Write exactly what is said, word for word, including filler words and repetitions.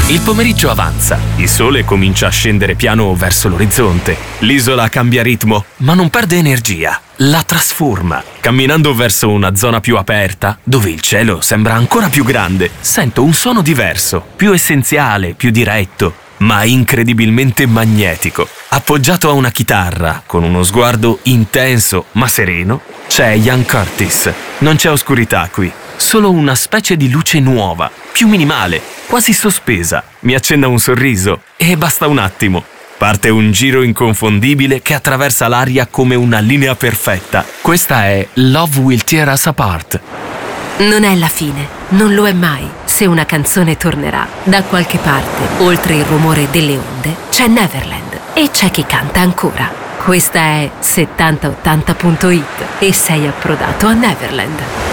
Il pomeriggio avanza, il sole comincia a scendere piano verso l'orizzonte. L'isola cambia ritmo, ma non perde energia. La trasforma. Camminando verso una zona più aperta, dove il cielo sembra ancora più grande, sento un suono diverso, più essenziale, più diretto, ma incredibilmente magnetico. Appoggiato a una chitarra, con uno sguardo intenso ma sereno, c'è Ian Curtis. Non c'è oscurità qui, solo una specie di luce nuova, più minimale, quasi sospesa. Mi accenda un sorriso e basta un attimo. Parte un giro inconfondibile che attraversa l'aria come una linea perfetta. Questa è Love Will Tear Us Apart. Non è la fine, non lo è mai. Se una canzone tornerà, da qualche parte, oltre il rumore delle onde, c'è Neverland e c'è chi canta ancora. Questa è settanta ottanta punto it e sei approdato a Neverland.